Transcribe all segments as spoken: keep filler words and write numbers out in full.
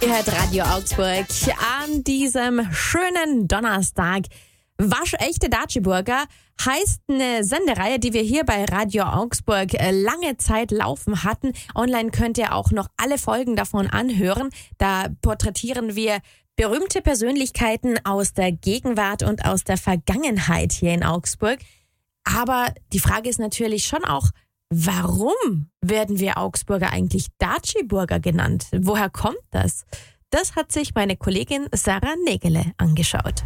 Ihr hört Radio Augsburg an diesem schönen Donnerstag. Waschechte Daci-Burger heißt eine Sendereihe, die wir hier bei Radio Augsburg lange Zeit laufen hatten. Online könnt ihr auch noch alle Folgen davon anhören. Da porträtieren wir berühmte Persönlichkeiten aus der Gegenwart und aus der Vergangenheit hier in Augsburg. Aber die Frage ist natürlich schon auch, warum werden wir Augsburger eigentlich Daci-Burger genannt? Woher kommt das? Das hat sich meine Kollegin Sarah Nägele angeschaut.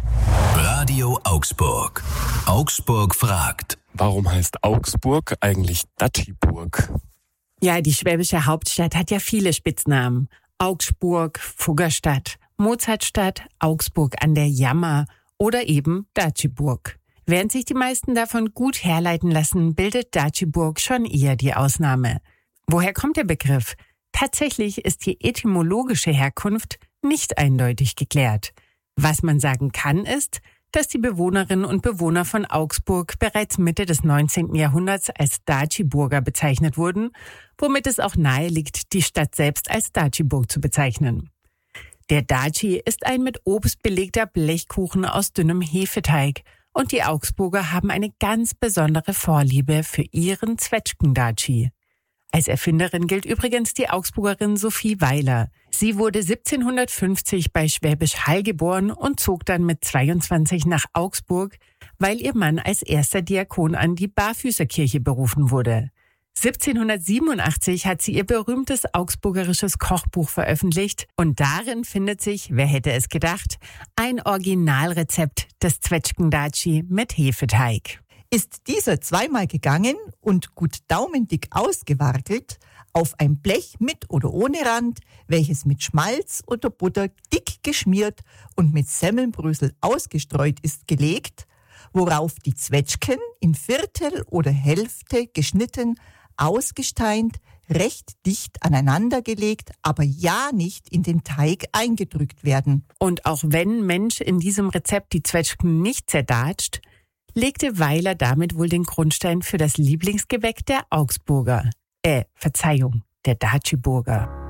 Radio Augsburg. Augsburg fragt. Warum heißt Augsburg eigentlich Daci-Burg? Ja, die schwäbische Hauptstadt hat ja viele Spitznamen. Augsburg, Fuggerstadt, Mozartstadt, Augsburg an der Jammer oder eben Daci-Burg. Während sich die meisten davon gut herleiten lassen, bildet Daci-Burg schon eher die Ausnahme. Woher kommt der Begriff? Tatsächlich ist die etymologische Herkunft nicht eindeutig geklärt. Was man sagen kann, ist, dass die Bewohnerinnen und Bewohner von Augsburg bereits Mitte des neunzehnten Jahrhunderts als Daci-Burger bezeichnet wurden, womit es auch nahe liegt, die Stadt selbst als Daci-Burg zu bezeichnen. Der Daci ist ein mit Obst belegter Blechkuchen aus dünnem Hefeteig und die Augsburger haben eine ganz besondere Vorliebe für ihren Zwetschgen-Daci. Als Erfinderin gilt übrigens die Augsburgerin Sophie Weiler. Sie wurde siebzehnhundertfünfzig bei Schwäbisch Hall geboren und zog dann mit zweiundzwanzig nach Augsburg, weil ihr Mann als erster Diakon an die Barfüßerkirche berufen wurde. siebzehnhundertsiebenundachtzig hat sie ihr berühmtes augsburgerisches Kochbuch veröffentlicht und darin findet sich, wer hätte es gedacht, ein Originalrezept des Zwetschgen-Daci mit Hefeteig. Ist dieser zweimal gegangen und gut daumendick ausgewartet, auf ein Blech mit oder ohne Rand, welches mit Schmalz oder Butter dick geschmiert und mit Semmelbrösel ausgestreut ist, gelegt, worauf die Zwetschgen in Viertel oder Hälfte geschnitten, ausgesteint, recht dicht aneinandergelegt, aber ja nicht in den Teig eingedrückt werden. Und auch wenn Mensch in diesem Rezept die Zwetschgen nicht zerdatscht, legte Weiler damit wohl den Grundstein für das Lieblingsgebäck der Augsburger. Äh, Verzeihung, der Daci-Burger.